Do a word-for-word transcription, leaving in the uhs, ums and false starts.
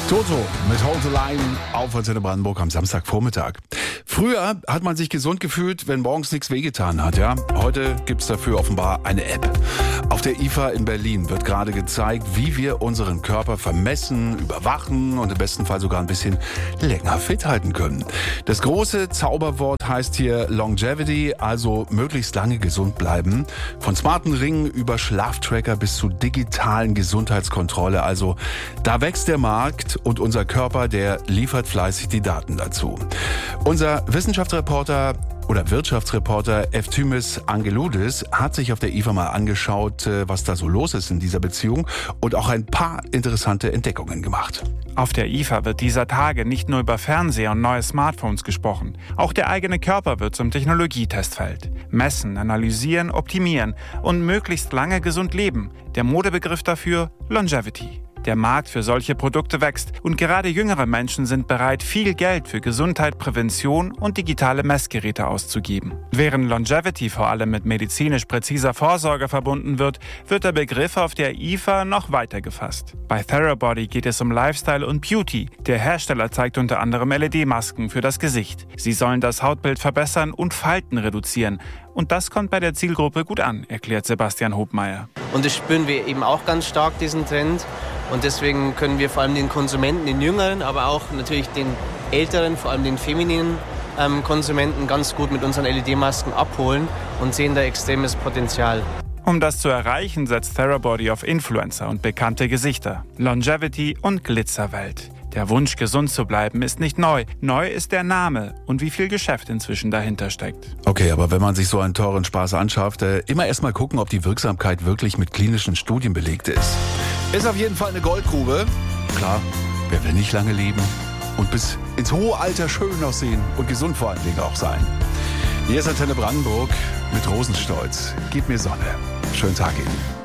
Toto mit Hold the Line auf Antenne Brandenburg am Samstagvormittag. Früher hat man sich gesund gefühlt, wenn morgens nichts wehgetan hat. Ja? Heute gibt's dafür offenbar eine App. Auf der I F A in Berlin wird gerade gezeigt, wie wir unseren Körper vermessen, überwachen und im besten Fall sogar ein bisschen länger fit halten können. Das große Zauberwort heißt hier Longevity, also möglichst lange gesund bleiben. Von smarten Ringen über Schlaftracker bis zu digitalen Gesundheitskontrolle. Also da wächst der Markt und unser Körper, der liefert fleißig die Daten dazu. Unser Wissenschaftsreporter oder Wirtschaftsreporter Efthymis Angeloudis hat sich auf der I F A mal angeschaut, was da so los ist in dieser Beziehung und auch ein paar interessante Entdeckungen gemacht. Auf der I F A wird dieser Tage nicht nur über Fernseher und neue Smartphones gesprochen. Auch der eigene Körper wird zum Technologietestfeld. Messen, analysieren, optimieren und möglichst lange gesund leben. Der Modebegriff dafür Longevity. Der Markt für solche Produkte wächst und gerade jüngere Menschen sind bereit, viel Geld für Gesundheit, Prävention und digitale Messgeräte auszugeben. Während Longevity vor allem mit medizinisch präziser Vorsorge verbunden wird, wird der Begriff auf der I F A noch weiter gefasst. Bei Therabody geht es um Lifestyle und Beauty. Der Hersteller zeigt unter anderem L E D-Masken für das Gesicht. Sie sollen das Hautbild verbessern und Falten reduzieren. Und das kommt bei der Zielgruppe gut an, erklärt Sebastian Hobmeier. Und das spüren wir eben auch ganz stark, diesen Trend. Und deswegen können wir vor allem den Konsumenten, den Jüngeren, aber auch natürlich den Älteren, vor allem den femininen ähm, Konsumenten ganz gut mit unseren L E D-Masken abholen und sehen da extremes Potenzial. Um das zu erreichen, setzt Therabody auf Influencer und bekannte Gesichter, Longevity und Glitzerwelt. Der Wunsch, gesund zu bleiben, ist nicht neu. Neu ist der Name und wie viel Geschäft inzwischen dahinter steckt. Okay, aber wenn man sich so einen teuren Spaß anschafft, äh, immer erst mal gucken, ob die Wirksamkeit wirklich mit klinischen Studien belegt ist. Ist auf jeden Fall eine Goldgrube. Klar, wer will nicht lange leben und bis ins hohe Alter schön aussehen und gesund vor allen Dingen auch sein. Hier ist Antenne Brandenburg mit Rosenstolz. Gib mir Sonne. Schönen Tag Ihnen.